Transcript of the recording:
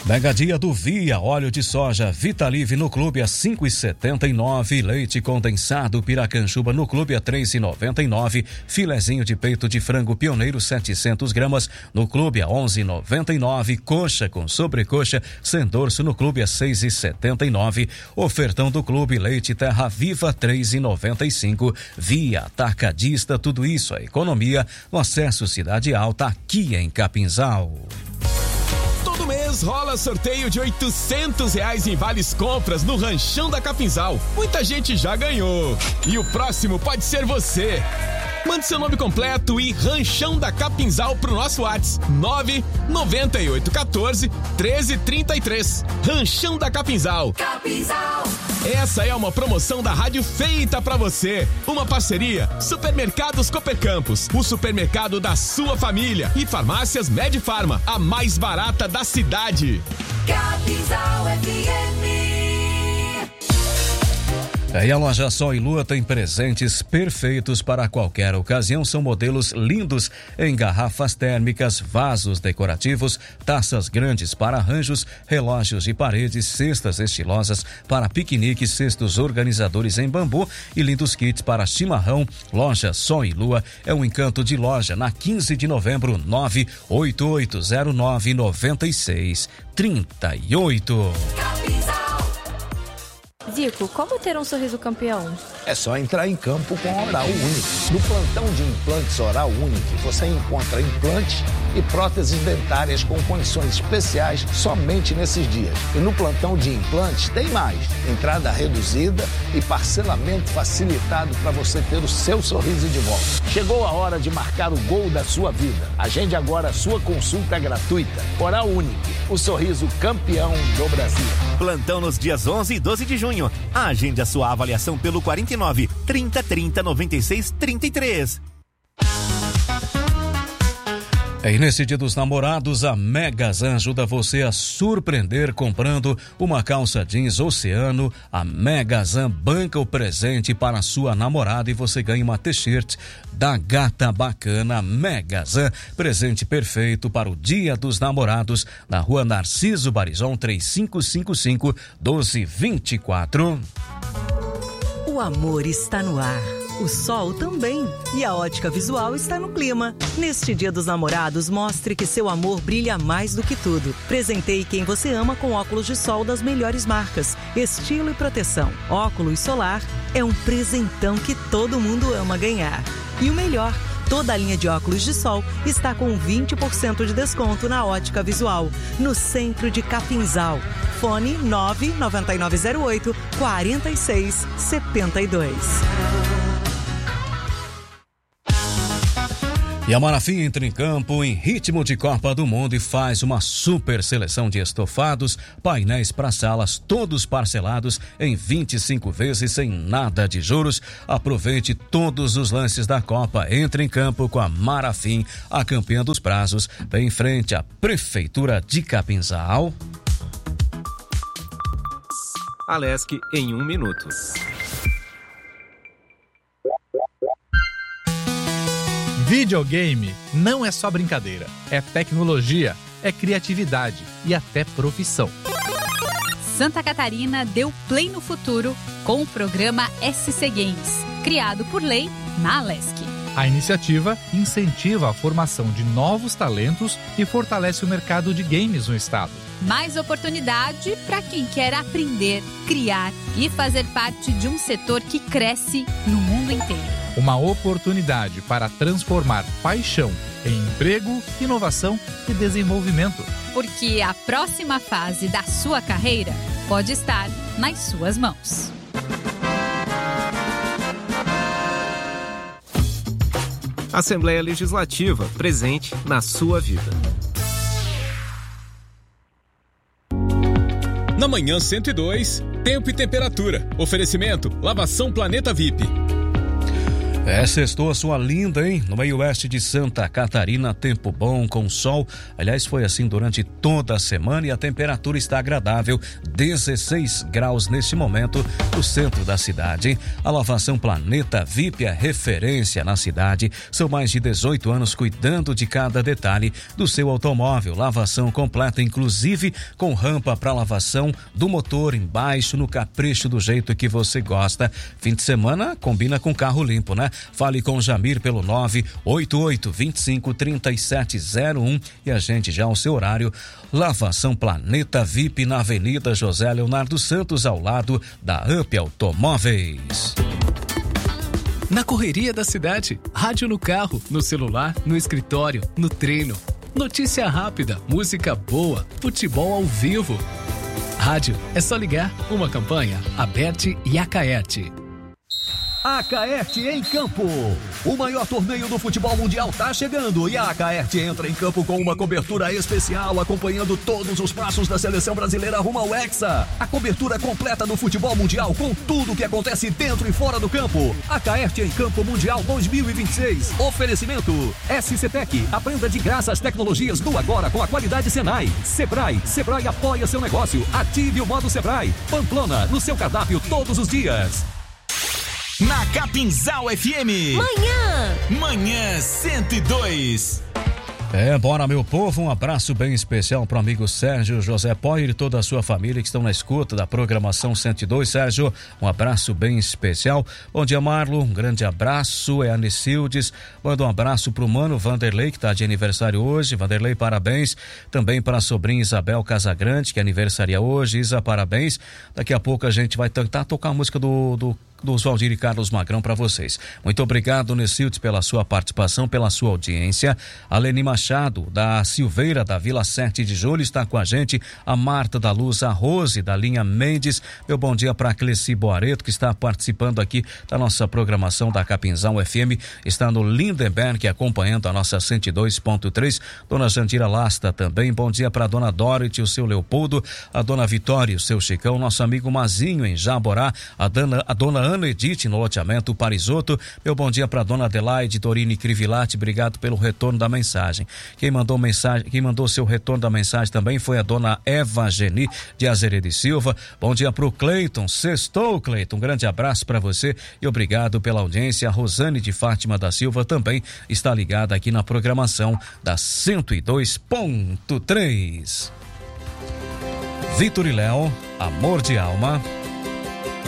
Mega dia do Via, óleo de soja Vitalive no clube a 5,79, leite condensado Piracanjuba no clube a 3,99, filezinho de peito de frango Pioneiro 700 gramas no clube a 11,99, coxa com sobrecoxa sem dorso no clube a 6,79, ofertão do clube leite Terra Viva 3,95, Via Atacadista, tudo isso a economia no acesso Cidade Alta aqui em Capinzal. Todo mês rola sorteio de R$800 em vales compras no Ranchão da Capinzal. Muita gente já ganhou. E o próximo pode ser você. Mande seu nome completo e Ranchão da Capinzal pro nosso WhatsApp 99814-1333. Ranchão da Capinzal. Capinzal. Essa é uma promoção da rádio feita pra você. Uma parceria Supermercados Cooper Campos, o supermercado da sua família, e Farmácias Medifarma, a mais barata da cidade. Capinzal FM. E a loja Sol e Lua tem presentes perfeitos para qualquer ocasião. São modelos lindos em garrafas térmicas, vasos decorativos, taças grandes para arranjos, relógios de parede, cestas estilosas para piquenique, cestos organizadores em bambu e lindos kits para chimarrão. Loja Sol e Lua é um encanto de loja na 15 de novembro, 988099638. Zico, como ter um sorriso campeão? É só entrar em campo com a Oral Unique. No plantão de implantes Oral Unique, você encontra implantes e próteses dentárias com condições especiais somente nesses dias. E no plantão de implantes tem mais. Entrada reduzida e parcelamento facilitado para você ter o seu sorriso de volta. Chegou a hora de marcar o gol da sua vida. Agende agora a sua consulta gratuita. Oral Unique, o sorriso campeão do Brasil. Plantão nos dias 11 e 12 de junho. Agende a sua avaliação pelo 49 30 30 96 33. E nesse Dia dos Namorados, a Megazan ajuda você a surpreender comprando uma calça jeans Oceano. A Megazan banca o presente para a sua namorada e você ganha uma t-shirt da Gata Bacana. Megazan, presente perfeito para o Dia dos Namorados, na Rua Narciso Barizon 3555 1224. O amor está no ar. O sol também. E a Ótica Visual está no clima. Neste Dia dos Namorados, mostre que seu amor brilha mais do que tudo. Presenteie quem você ama com óculos de sol das melhores marcas, estilo e proteção. Óculos solar é um presentão que todo mundo ama ganhar. E o melhor, toda a linha de óculos de sol está com 20% de desconto na Ótica Visual, no centro de Capinzal. Fone 99908-4672. E a Marafim entra em campo em ritmo de Copa do Mundo e faz uma super seleção de estofados, painéis para salas, todos parcelados em 25 vezes sem nada de juros. Aproveite todos os lances da Copa. Entre em campo com a Marafim, a campeã dos prazos, bem em frente à Prefeitura de Capinzal. Alesc em 1 minuto. Videogame não é só brincadeira, é tecnologia, é criatividade e até profissão. Santa Catarina deu play no futuro com o programa SC Games, criado por lei na Alesc. A iniciativa incentiva a formação de novos talentos e fortalece o mercado de games no estado. Mais oportunidade para quem quer aprender, criar e fazer parte de um setor que cresce no mundo inteiro. Uma oportunidade para transformar paixão em emprego, inovação e desenvolvimento. Porque a próxima fase da sua carreira pode estar nas suas mãos. Assembleia Legislativa, presente na sua vida. Na manhã 102, tempo e temperatura. Oferecimento, Lavação Planeta VIP. Sextou a sua linda, hein? No meio oeste de Santa Catarina, tempo bom com sol. Aliás, foi assim durante toda a semana e a temperatura está agradável, 16 graus neste momento no centro da cidade, hein? A Lavação Planeta VIP é referência na cidade. São mais de 18 anos cuidando de cada detalhe do seu automóvel. Lavação completa, inclusive com rampa para lavação do motor embaixo, no capricho do jeito que você gosta. Fim de semana combina com carro limpo, né? Fale com o Jamir pelo 988-25-3701 e agende já o seu horário. Lavação Planeta VIP na Avenida José Leonardo Santos, ao lado da UP Automóveis. Na correria da cidade, rádio no carro, no celular, no escritório, no treino. Notícia rápida, música boa, futebol ao vivo. Rádio, é só ligar. Uma campanha, Aberte e Acaerte. Acaerte em campo. O maior torneio do futebol mundial tá chegando e a Acaerte entra em campo com uma cobertura especial, acompanhando todos os passos da seleção brasileira rumo ao Hexa. A cobertura completa do futebol mundial com tudo o que acontece dentro e fora do campo. Acaerte em Campo Mundial 2026. Oferecimento SCTec. Aprenda de graça as tecnologias do agora com a qualidade Senai. Sebrae apoia seu negócio. Ative o modo Sebrae. Pamplona, no seu cardápio todos os dias. Na Capinzal FM. Manhã 102. Bora, meu povo, um abraço bem especial pro amigo Sérgio José Poyer e toda a sua família que estão na escuta da programação 102. Sérgio, um abraço bem especial. Bom dia, Marlo, um grande abraço. É a Nicildes, manda um abraço pro mano Vanderlei, que tá de aniversário hoje. Vanderlei, parabéns. Também para a sobrinha Isabel Casagrande, que aniversaria hoje. Isa, parabéns. Daqui a pouco a gente vai tentar tocar a música dos Valdir e Carlos Magrão para vocês. Muito obrigado, Necildes, pela sua participação, pela sua audiência. A Leni Machado, da Silveira, da Vila 7 de Julho, está com a gente. A Marta da Luz, a Rose, da linha Mendes. Meu bom dia para a Cleci Boareto, que está participando aqui da nossa programação da Capinzal FM. Está no Lindenberg, acompanhando a nossa 102.3. Dona Jandira Lasta também. Bom dia para a Dona Dorothy, o seu Leopoldo. A Dona Vitória, o seu Chicão. Nosso amigo Mazinho, em Jaborá. A Dona Ana Edith, no loteamento Parisoto. Meu bom dia para a Dona Adelaide Torini Crivilati, obrigado pelo retorno da mensagem. Quem mandou seu retorno da mensagem também foi a Dona Eva Geni de Azeredo e Silva. Bom dia para o Cleiton. Sextou, Cleiton, um grande abraço para você e obrigado pela audiência. A Rosane de Fátima da Silva também está ligada aqui na programação da 102.3. Vitor e Léo, Amor de Alma.